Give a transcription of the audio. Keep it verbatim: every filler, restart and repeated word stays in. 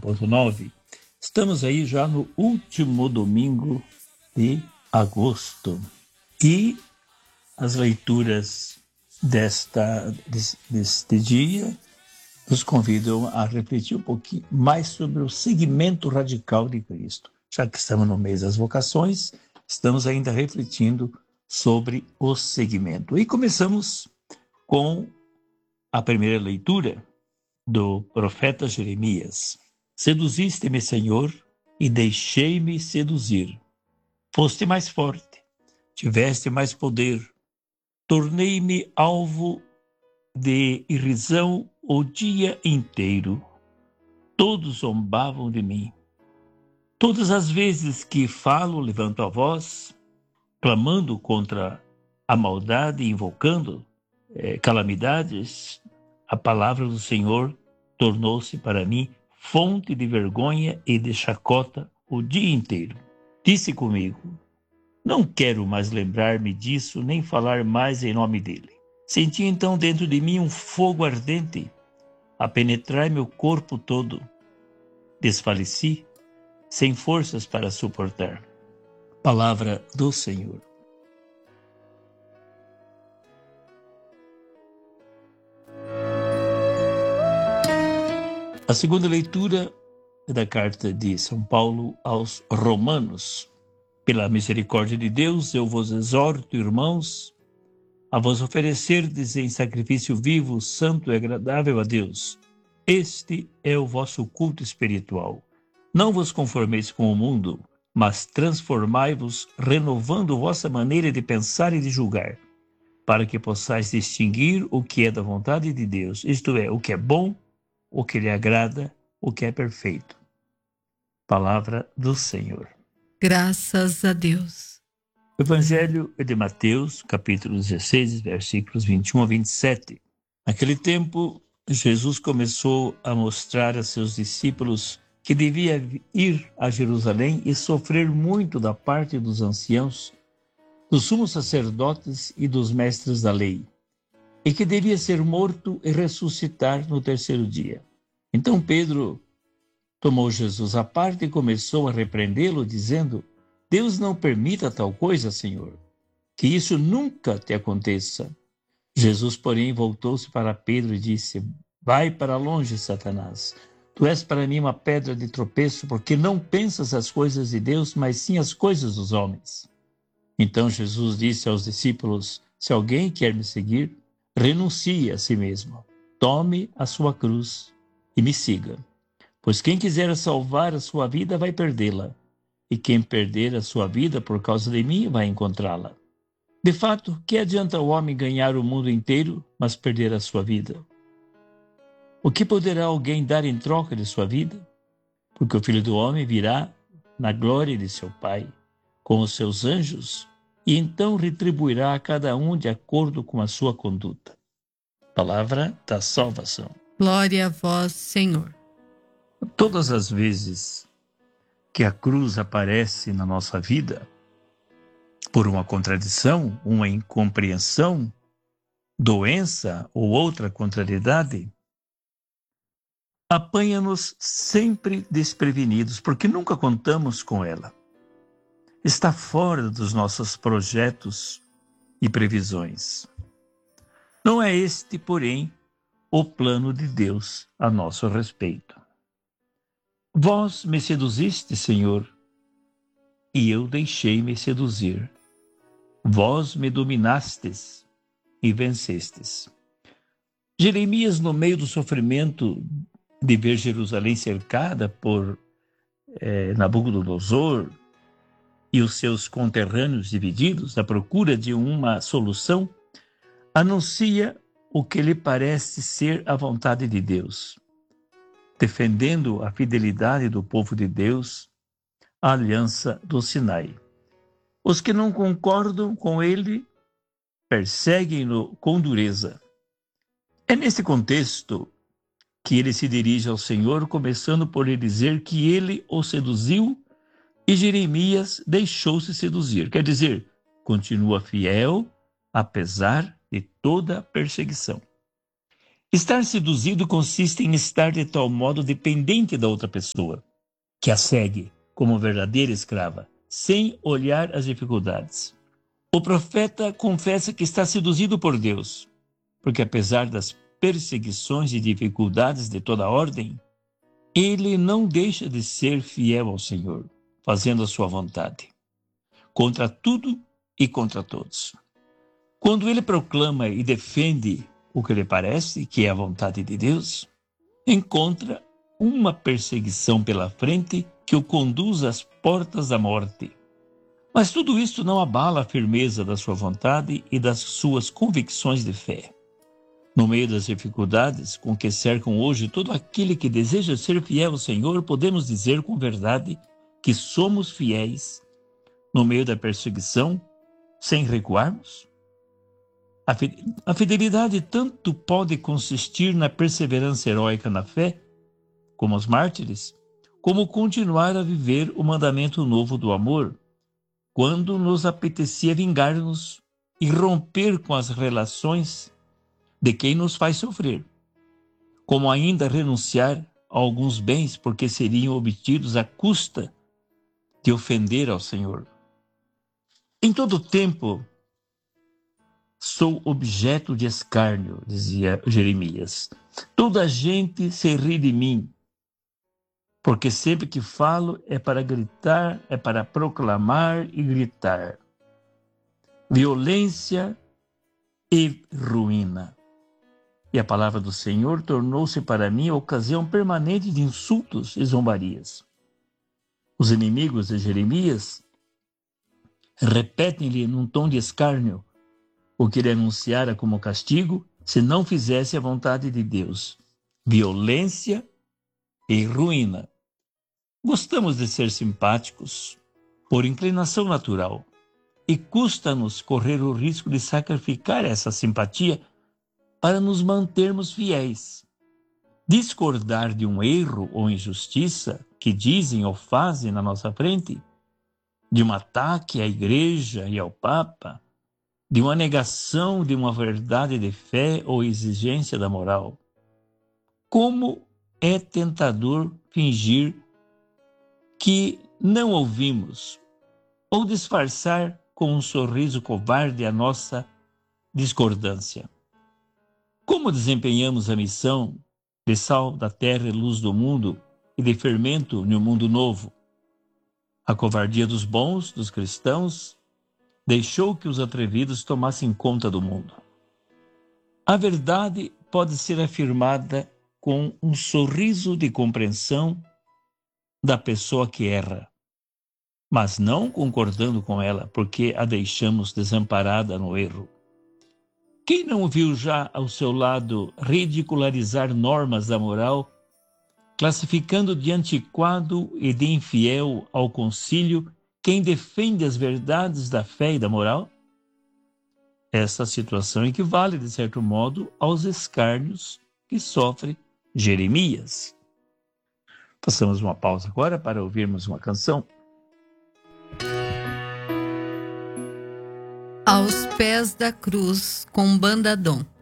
ponto nove. Estamos aí já no último domingo de agosto. E as leituras desta, deste, deste dia nos convidam a refletir um pouquinho mais sobre o seguimento radical de Cristo. Já que estamos no mês das vocações, estamos ainda refletindo sobre o seguimento. E começamos com a primeira leitura do profeta Jeremias. Seduziste-me, Senhor, e deixei-me seduzir. Foste mais forte, tiveste mais poder. Tornei-me alvo de irrisão o dia inteiro. Todos zombavam de mim. Todas as vezes que falo, levanto a voz, clamando contra a maldade e invocando eh, calamidades, a palavra do Senhor tornou-se para mim fonte de vergonha e de chacota o dia inteiro. Disse comigo: não quero mais lembrar-me disso, nem falar mais em nome dele. Senti então dentro de mim um fogo ardente a penetrar meu corpo todo. Desfaleci, sem forças para suportar. Palavra do Senhor. A segunda leitura é da carta de São Paulo aos Romanos. Pela misericórdia de Deus, eu vos exorto, irmãos, a vos oferecerdes em sacrifício vivo, santo e agradável a Deus. Este é o vosso culto espiritual. Não vos conformeis com o mundo, mas transformai-vos, renovando vossa maneira de pensar e de julgar, para que possais distinguir o que é da vontade de Deus, isto é, o que é bom, o que lhe agrada, o que é perfeito. Palavra do Senhor. Graças a Deus. O Evangelho é de Mateus, capítulo dezesseis, versículos vinte e um a vinte e sete. Naquele tempo, Jesus começou a mostrar a seus discípulos que devia ir a Jerusalém e sofrer muito da parte dos anciãos, dos sumos sacerdotes e dos mestres da lei, e que devia ser morto e ressuscitar no terceiro dia. Então Pedro tomou Jesus à parte e começou a repreendê-lo, dizendo: Deus não permita tal coisa, Senhor, que isso nunca te aconteça. Jesus, porém, voltou-se para Pedro e disse: vai para longe, Satanás. Tu és para mim uma pedra de tropeço, porque não pensas as coisas de Deus, mas sim as coisas dos homens. Então Jesus disse aos discípulos: se alguém quer me seguir, renuncie a si mesmo, tome a sua cruz e me siga. Pois quem quiser salvar a sua vida vai perdê-la, e quem perder a sua vida por causa de mim vai encontrá-la. De fato, que adianta o homem ganhar o mundo inteiro, mas perder a sua vida? O que poderá alguém dar em troca de sua vida? Porque o Filho do Homem virá na glória de seu Pai, com os seus anjos, e então retribuirá a cada um de acordo com a sua conduta. Palavra da salvação. Glória a vós, Senhor. Todas as vezes que a cruz aparece na nossa vida, por uma contradição, uma incompreensão, doença ou outra contrariedade, apanha-nos sempre desprevenidos, porque nunca contamos com ela. Está fora dos nossos projetos e previsões. Não é este, porém, o plano de Deus a nosso respeito. Vós me seduziste, Senhor, e eu deixei-me seduzir. Vós me dominastes e vencestes. Jeremias, no meio do sofrimento de ver Jerusalém cercada por eh, Nabucodonosor e os seus conterrâneos divididos, à procura de uma solução, anuncia o que lhe parece ser a vontade de Deus, defendendo a fidelidade do povo de Deus, a aliança do Sinai. Os que não concordam com ele perseguem-no com dureza. É nesse contexto que ele se dirige ao Senhor, começando por lhe dizer que ele o seduziu e Jeremias deixou-se seduzir. Quer dizer, continua fiel apesar de toda a perseguição. Estar seduzido consiste em estar de tal modo dependente da outra pessoa, que a segue como verdadeira escrava, sem olhar as dificuldades. O profeta confessa que está seduzido por Deus, porque apesar das perseguições e dificuldades de toda ordem, ele não deixa de ser fiel ao Senhor, fazendo a sua vontade, contra tudo e contra todos. Quando ele proclama e defende o que lhe parece que é a vontade de Deus, encontra uma perseguição pela frente que o conduz às portas da morte. Mas tudo isto não abala a firmeza da sua vontade e das suas convicções de fé. No meio das dificuldades com que cercam hoje todo aquele que deseja ser fiel ao Senhor, podemos dizer com verdade que somos fiéis no meio da perseguição, sem recuarmos? A fidelidade tanto pode consistir na perseverança heróica na fé, como os mártires, como continuar a viver o mandamento novo do amor, quando nos apetecia vingar-nos e romper com as relações de quem nos faz sofrer, como ainda renunciar a alguns bens porque seriam obtidos à custa de ofender ao Senhor. Em todo tempo, sou objeto de escárnio, dizia Jeremias. Toda a gente se ri de mim, porque sempre que falo é para gritar, é para proclamar e gritar. Violência e ruína. E a palavra do Senhor tornou-se para mim ocasião permanente de insultos e zombarias. Os inimigos de Jeremias repetem-lhe num tom de escárnio o que ele anunciara como castigo se não fizesse a vontade de Deus. Violência e ruína. Gostamos de ser simpáticos por inclinação natural e custa-nos correr o risco de sacrificar essa simpatia para nos mantermos fiéis. Discordar de um erro ou injustiça que dizem ou fazem na nossa frente, de um ataque à igreja e ao Papa, de uma negação de uma verdade de fé ou exigência da moral. Como é tentador fingir que não ouvimos ou disfarçar com um sorriso covarde a nossa discordância. Como desempenhamos a missão de sal da terra e luz do mundo e de fermento no mundo novo? A covardia dos bons, dos cristãos, deixou que os atrevidos tomassem conta do mundo. A verdade pode ser afirmada com um sorriso de compreensão da pessoa que erra, mas não concordando com ela, porque a deixamos desamparada no erro. Quem não viu já ao seu lado ridicularizar normas da moral, classificando de antiquado e de infiel ao concílio quem defende as verdades da fé e da moral? Essa situação equivale, de certo modo, aos escárnios que sofre Jeremias. Passamos uma pausa agora para ouvirmos uma canção. Aos pés da cruz, com Banda Dom.